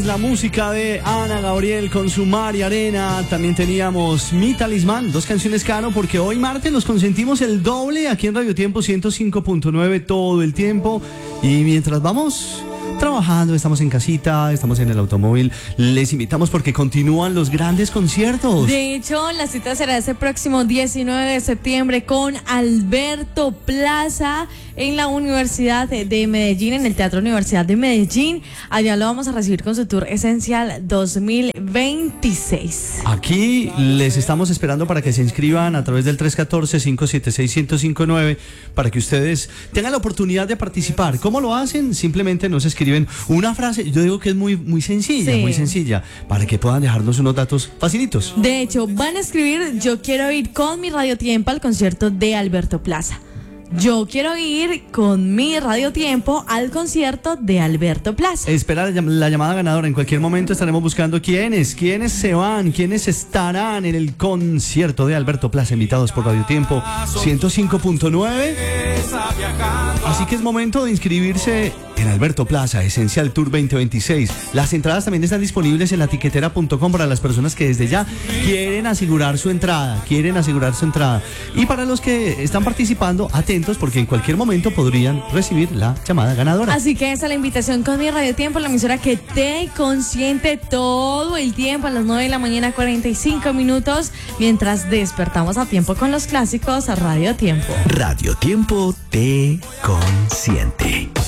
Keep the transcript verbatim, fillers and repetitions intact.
La música de Ana Gabriel con su Mar y Arena. También teníamos Mi Talismán, dos canciones Cano, porque hoy martes nos consentimos el doble aquí en Radio Tiempo ciento cinco punto nueve todo el tiempo. Y mientras vamos trabajando, estamos en casita, estamos en el automóvil, les invitamos porque continúan los grandes conciertos. De hecho, la cita será este próximo diecinueve de septiembre con Alberto Plaza en la Universidad de Medellín, en el Teatro Universidad de Medellín. Allá lo vamos a recibir con su tour Esencial dos mil veintiséis. Aquí les estamos esperando para que se inscriban a través del tres uno cuatro, cinco siete seis, uno cero cinco nueve para que ustedes tengan la oportunidad de participar. ¿Cómo lo hacen? Simplemente nos escriben una frase, yo digo que es muy, muy sencilla, sí. muy sencilla, para que puedan dejarnos unos datos facilitos. De hecho, van a escribir: yo quiero ir con mi Radio Tiempo al concierto de Alberto Plaza. Yo quiero ir con mi Radio Tiempo al concierto de Alberto Plaza. Espera la, la llamada ganadora. En cualquier momento estaremos buscando quiénes, quiénes se van, quiénes estarán en el concierto de Alberto Plaza, invitados por Radio Tiempo ciento cinco punto nueve. Así que es momento de inscribirse en Alberto Plaza Esencial Tour veinte veintiséis. Las entradas también están disponibles en la tiquetera punto com para las personas que desde ya quieren asegurar su entrada, quieren asegurar su entrada. Y para los que están participando, atentos, porque en cualquier momento podrían recibir la llamada ganadora. Así que esa es la invitación con mi Radio Tiempo, la emisora que te consiente todo el tiempo, a las nueve de la mañana, cuarenta y cinco minutos, mientras despertamos a tiempo con los clásicos a Radio Tiempo. Radio Tiempo te consiente.